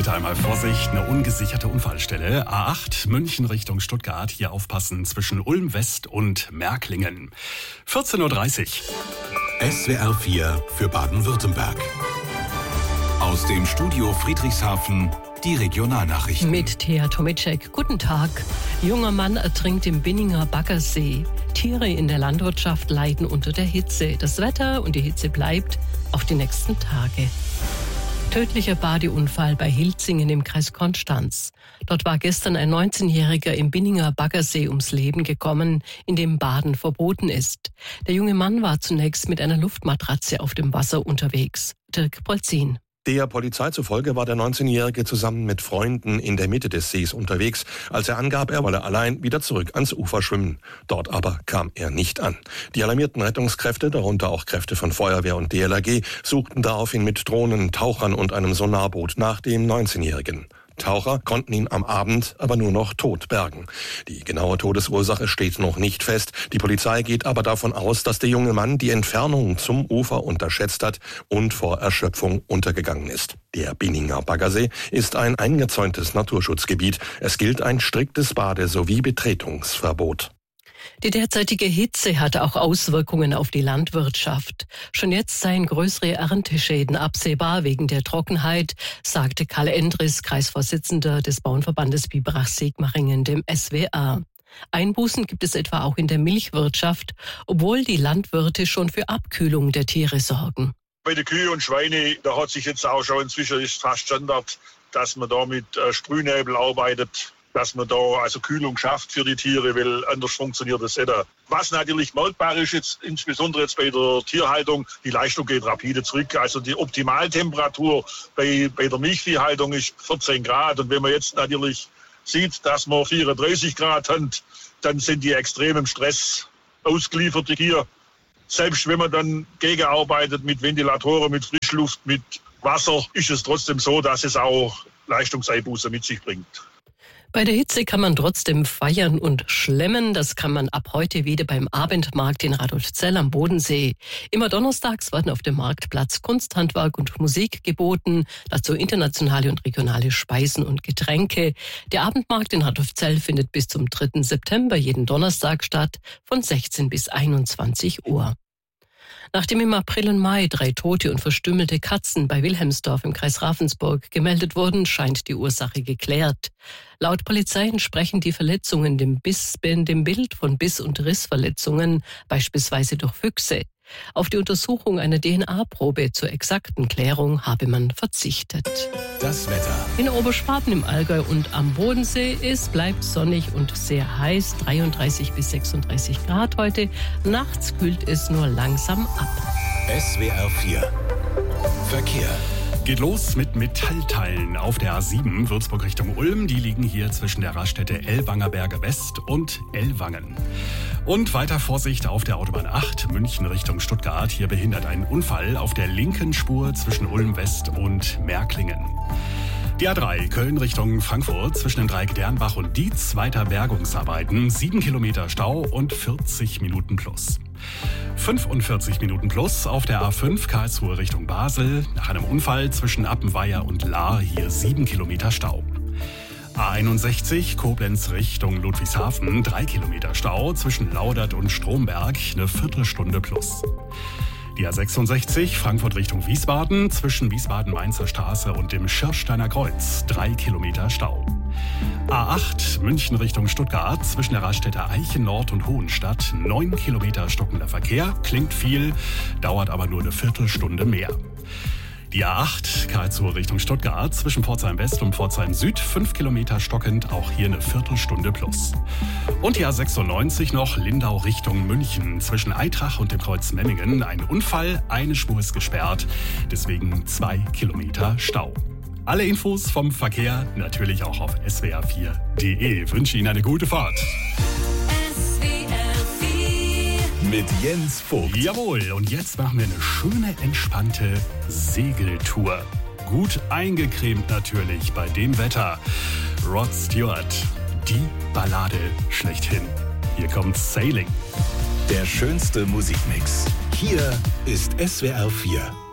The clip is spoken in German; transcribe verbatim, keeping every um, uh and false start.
Bitte einmal Vorsicht, eine ungesicherte Unfallstelle. A acht, München Richtung Stuttgart. Hier aufpassen zwischen Ulm West und Märklingen. vierzehn Uhr dreißig. S W R vier für Baden-Württemberg. Aus dem Studio Friedrichshafen die Regionalnachrichten. Mit Thea Tomicek. Guten Tag. Junger Mann ertrinkt im Binninger Baggersee. Tiere in der Landwirtschaft leiden unter der Hitze. Das Wetter und die Hitze bleibt auch die nächsten Tage. Tödlicher Badeunfall bei Hilzingen im Kreis Konstanz. Dort war gestern ein neunzehnjähriger im Binninger Baggersee ums Leben gekommen, in dem Baden verboten ist. Der junge Mann war zunächst mit einer Luftmatratze auf dem Wasser unterwegs. Dirk Polzin. Der Polizei zufolge war der neunzehnjährige zusammen mit Freunden in der Mitte des Sees unterwegs, als er angab, er wolle allein wieder zurück ans Ufer schwimmen. Dort aber kam er nicht an. Die alarmierten Rettungskräfte, darunter auch Kräfte von Feuerwehr und D L R G, suchten daraufhin mit Drohnen, Tauchern und einem Sonarboot nach dem neunzehnjährigen. Taucher konnten ihn am Abend aber nur noch tot bergen. Die genaue Todesursache steht noch nicht fest. Die Polizei geht aber davon aus, dass der junge Mann die Entfernung zum Ufer unterschätzt hat und vor Erschöpfung untergegangen ist. Der Binninger Baggersee ist ein eingezäuntes Naturschutzgebiet. Es gilt ein striktes Bade- sowie Betretungsverbot. Die derzeitige Hitze hat auch Auswirkungen auf die Landwirtschaft. Schon jetzt seien größere Ernteschäden absehbar wegen der Trockenheit, sagte Karl Endres, Kreisvorsitzender des Bauernverbandes Biberach-Sigmaringen, dem S W R. Einbußen gibt es etwa auch in der Milchwirtschaft, obwohl die Landwirte schon für Abkühlung der Tiere sorgen. Bei den Kühe und Schweine, da hat sich jetzt auch schon inzwischen ist fast Standard, dass man da mit äh, Sprühnebel arbeitet, dass man da also Kühlung schafft für die Tiere, weil anders funktioniert das nicht. Was natürlich merkbar ist, jetzt, insbesondere jetzt bei der Tierhaltung, die Leistung geht rapide zurück. Also die Optimaltemperatur bei, bei der Milchviehhaltung ist vierzehn Grad. Und wenn man jetzt natürlich sieht, dass wir vierunddreißig Grad haben, dann sind die extrem im Stress ausgeliefert, die Tiere. Selbst wenn man dann gegenarbeitet mit Ventilatoren, mit Frischluft, mit Wasser, ist es trotzdem so, dass es auch Leistungseinbuße mit sich bringt. Bei der Hitze kann man trotzdem feiern und schlemmen. Das kann man ab heute wieder beim Abendmarkt in Radolfzell am Bodensee. Immer donnerstags werden auf dem Marktplatz Kunsthandwerk und Musik geboten, dazu internationale und regionale Speisen und Getränke. Der Abendmarkt in Radolfzell findet bis zum dritten September jeden Donnerstag statt, von sechzehn bis einundzwanzig Uhr. Nachdem im April und Mai drei tote und verstümmelte Katzen bei Wilhelmsdorf im Kreis Ravensburg gemeldet wurden, scheint die Ursache geklärt. Laut Polizei entsprechen die Verletzungen dem, Biss, dem Bild von Biss- und Rissverletzungen, beispielsweise durch Füchse. Auf die Untersuchung einer D N A-Probe zur exakten Klärung habe man verzichtet. Das Wetter. In Oberschwaben im Allgäu und am Bodensee, es bleibt sonnig und sehr heiß, dreiunddreißig bis sechsunddreißig Grad heute. Nachts kühlt es nur langsam ab. S W R vier Verkehr. Geht los mit Metallteilen auf der A sieben Würzburg Richtung Ulm. Die liegen hier zwischen der Raststätte Ellwangerberge West und Ellwangen. Und weiter Vorsicht auf der Autobahn acht München Richtung Stuttgart. Hier behindert ein Unfall auf der linken Spur zwischen Ulm West und Märklingen. Die A drei Köln Richtung Frankfurt zwischen dem Dreieck Dernbach und Dietz. Weiter Bergungsarbeiten. sieben Kilometer Stau und vierzig Minuten plus. fünfundvierzig Minuten plus auf der A fünf Karlsruhe Richtung Basel. Nach einem Unfall zwischen Appenweier und Lahr hier sieben Kilometer Stau. A einundsechzig Koblenz Richtung Ludwigshafen. drei Kilometer Stau zwischen Laudert und Stromberg. Eine Viertelstunde plus. Die A sechsundsechzig Frankfurt Richtung Wiesbaden zwischen Wiesbaden-Mainzer Straße und dem Schirrsteiner Kreuz. drei Kilometer Stau. A acht München Richtung Stuttgart zwischen der Raststätte Eichen Nord und Hohenstadt. neun Kilometer stockender Verkehr. Klingt viel, dauert aber nur eine Viertelstunde mehr. Die A acht Karlsruhe Richtung Stuttgart zwischen Pforzheim West und Pforzheim Süd. fünf Kilometer stockend, auch hier eine Viertelstunde plus. Und die A sechsundneunzig noch Lindau Richtung München zwischen Eitrach und dem Kreuz Memmingen. Ein Unfall, eine Spur ist gesperrt, deswegen zwei Kilometer Stau. Alle Infos vom Verkehr natürlich auch auf S W R vier Punkt de. Ich wünsche Ihnen eine gute Fahrt. S W R vier Mit Jens Vogt. Jawohl, und jetzt machen wir eine schöne, entspannte Segeltour. Gut eingecremt natürlich bei dem Wetter. Rod Stewart, die Ballade schlechthin. Hier kommt Sailing. Der schönste Musikmix. Hier ist S W R vier.